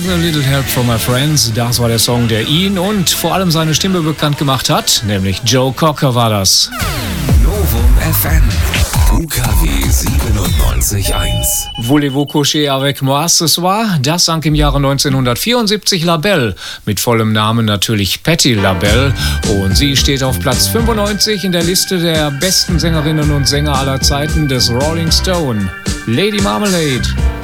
a Little Help from My Friends, das war der Song, der ihn und vor allem seine Stimme bekannt gemacht hat, nämlich Joe Cocker war das. Novum FM, UKW 97.1. Voulez-vous coucher avec moi ce soir? Das sang im Jahre 1974 LaBelle, mit vollem Namen natürlich Patti LaBelle, und sie steht auf Platz 95 in der Liste der besten Sängerinnen und Sänger aller Zeiten des Rolling Stone. Lady Marmalade.